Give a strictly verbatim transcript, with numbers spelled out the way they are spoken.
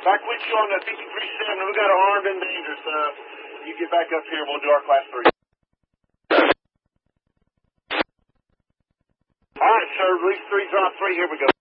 Back with you on the fifty-three seven. We got an armed and dangerous. Uh, you get back up here and we'll do our class three. All right, sir. Release three, drop three. Here we go.